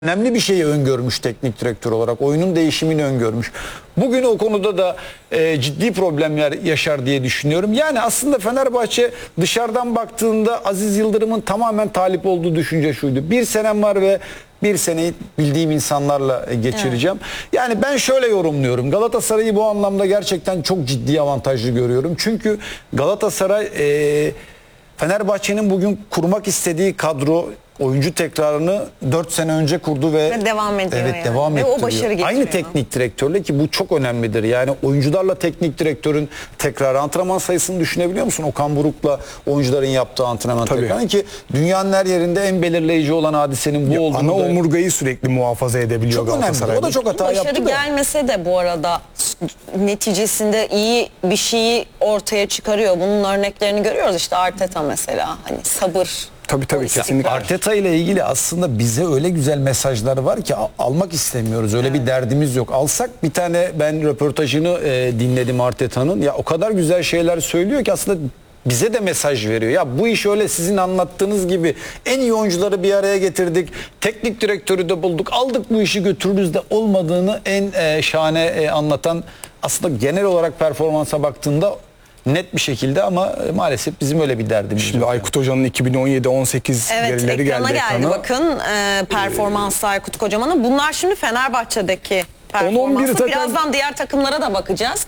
önemli bir şeyi öngörmüş teknik direktör olarak. Oyunun değişimini öngörmüş. Bugün o konuda da ciddi problemler yaşar diye düşünüyorum. Yani aslında Fenerbahçe dışarıdan baktığında Aziz Yıldırım'ın tamamen talip olduğu düşünce şuydu. Bir senem var ve bir seneyi bildiğim insanlarla geçireceğim. Evet. Yani ben şöyle yorumluyorum. Galatasaray'ı bu anlamda gerçekten çok ciddi avantajlı görüyorum. Çünkü Galatasaray Fenerbahçe'nin bugün kurmak istediği kadro, oyuncu tekrarını 4 sene önce kurdu ve devam ediyor. Evet, yani. devam ve ettiriyor. o başarı getiriyor. Aynı teknik direktörle, ki bu çok önemlidir. Yani oyuncularla teknik direktörün tekrar antrenman sayısını düşünebiliyor musun? Okan Buruk'la oyuncuların yaptığı antrenman tekrarı, ki dünyanın her yerinde en belirleyici olan hadisenin bu olduğunu ana omurgayı sürekli muhafaza edebiliyor Galatasaray. O da çok hata yaptı. Başarı gelmese de bu arada neticesinde iyi bir şeyi ortaya çıkarıyor. Bunun örneklerini görüyoruz. İşte Arteta mesela. Hani sabır. Tabii kesinlikle. Arteta ile ilgili aslında bize öyle güzel mesajlar var ki almak istemiyoruz. Öyle bir derdimiz yok. Alsak, bir tane ben röportajını dinledim Arteta'nın. Ya o kadar güzel şeyler söylüyor ki aslında bize de mesaj veriyor. Ya bu iş öyle sizin anlattığınız gibi en iyi oyuncuları bir araya getirdik. Teknik direktörü de bulduk. Aldık, bu işi götürürüz de olmadığını en şahane anlatan, aslında genel olarak performansa baktığında net bir şekilde, ama maalesef bizim öyle bir derdimiz. Şimdi Aykut Hoca'nın 2017-18 verileri geldi ekrana. Bakın performansı Aykut Kocaman'ın. Bunlar şimdi Fenerbahçe'deki performansı. zaten... Birazdan diğer takımlara da bakacağız.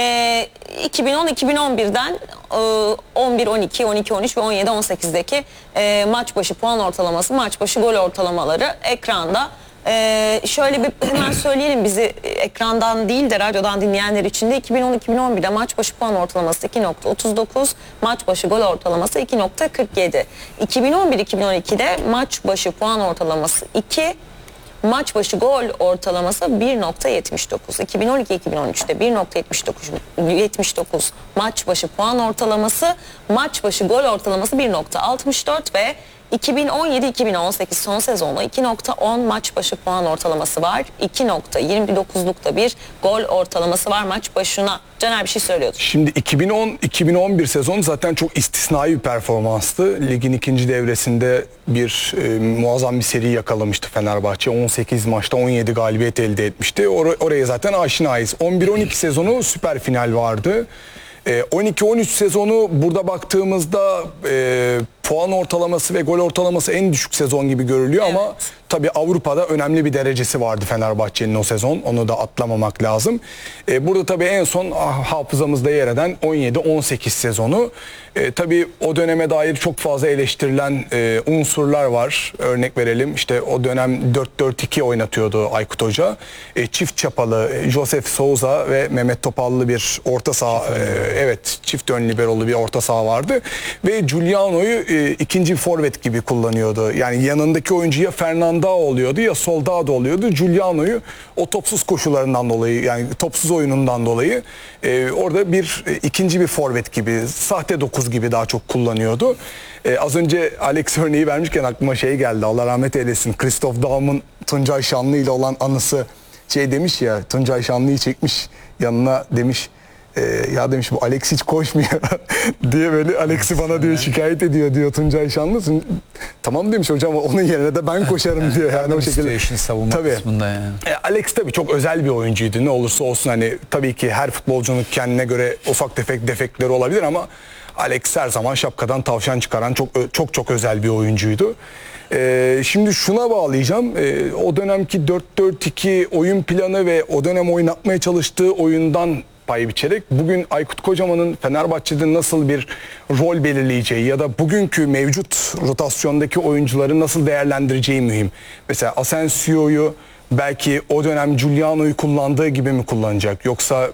2010-2011'den 11-12, 12-13 ve 17-18'deki maç başı puan ortalaması, maç başı gol ortalamaları ekranda. Şöyle bir hemen söyleyelim, bizi ekrandan değil de radyodan dinleyenler için de 2010-2011'de maç başı puan ortalaması 2.39, maç başı gol ortalaması 2.47. 2011-2012'de maç başı puan ortalaması 2, maç başı gol ortalaması 1.79. 2012-2013'te 1.79 maç başı puan ortalaması, maç başı gol ortalaması 1.64 ve 2017-2018 son sezonda 2.10 maç başı puan ortalaması var. 2.29'luk da bir gol ortalaması var maç başına. Caner bir şey söylüyordu. Şimdi 2010-2011 sezon zaten çok istisnai bir performanstı. Ligin ikinci devresinde muazzam bir seri yakalamıştı Fenerbahçe. 18 maçta 17 galibiyet elde etmişti. Oraya zaten aşinayız. 11-12 sezonu süper final vardı. 12-13 sezonu burada baktığımızda puan ortalaması ve gol ortalaması en düşük sezon gibi görülüyor, evet. Ama tabii Avrupa'da önemli bir derecesi vardı Fenerbahçe'nin o sezon. Onu da atlamamak lazım. Burada tabii en son hafızamızda yer eden 17-18 sezonu. Tabii o döneme dair çok fazla eleştirilen unsurlar var. Örnek verelim, işte o dönem 4-4-2 oynatıyordu Aykut Hoca. Çift çapalı Josef Souza ve Mehmet Topallı bir orta saha, evet, çift ön liberolu bir orta saha vardı. Ve Giuliano'yu ikinci forvet gibi kullanıyordu. Yani yanındaki oyuncu ya Fernandao oluyordu ya Soldado oluyordu. Giuliano'yu o topsuz koşularından dolayı, yani topsuz oyunundan dolayı orada ikinci bir forvet gibi, sahte 9 gibi daha çok kullanıyordu. Az önce Alex örneği vermişken aklıma şey geldi. Allah rahmet eylesin. Christoph Daum'un Tuncay Şanlı ile olan anısı, demiş ya, Tuncay Şanlı'yı çekmiş yanına, demiş ya demiş, bu Alex hiç koşmuyor diye, böyle Alex'i bana diyor şikayet ediyor diyor Tuncay Şanlı. Tamam demiş hocam, onun yerine de ben koşarım diyor, yani o şekilde. Savunma kısmında yani. Alex tabii çok özel bir oyuncuydu, ne olursa olsun. Hani tabii ki her futbolcunun kendine göre ufak tefek defekleri olabilir, ama Alex her zaman şapkadan tavşan çıkaran çok özel bir oyuncuydu. Şimdi şuna bağlayacağım. O dönemki 4-4-2 oyun planı ve o dönem oynatmaya çalıştığı oyundan pay biçerek bugün Aykut Kocaman'ın Fenerbahçe'de nasıl bir rol belirleyeceği ya da bugünkü mevcut rotasyondaki oyuncuları nasıl değerlendireceği mühim. Mesela Asensio'yu belki o dönem Giuliano'yu kullandığı gibi mi kullanacak, yoksa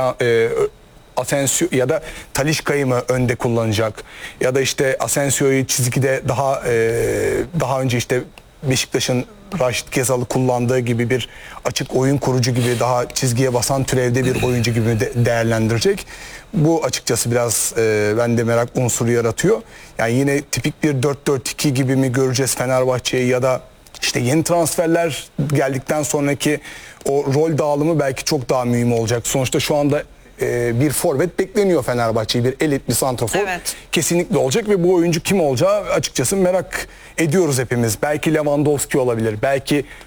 Asensio ya da Talisca'yı mı önde kullanacak, ya da işte Asensio'yu çizgide daha önce işte Beşiktaş'ın Raşit Gezal'ı kullandığı gibi bir açık oyun kurucu gibi, daha çizgiye basan türevde bir oyuncu gibi değerlendirecek. Bu açıkçası biraz bende merak unsuru yaratıyor. Yani yine tipik bir 4-4-2 gibi mi göreceğiz Fenerbahçe'yi, ya da işte yeni transferler geldikten sonraki o rol dağılımı belki çok daha mühim olacak. Sonuçta şu anda bir forvet bekleniyor Fenerbahçe'yi, bir elit bir santrafor, evet, kesinlikle olacak ve bu oyuncu kim olacağı açıkçası merak ediyoruz hepimiz. Belki Lewandowski olabilir, belki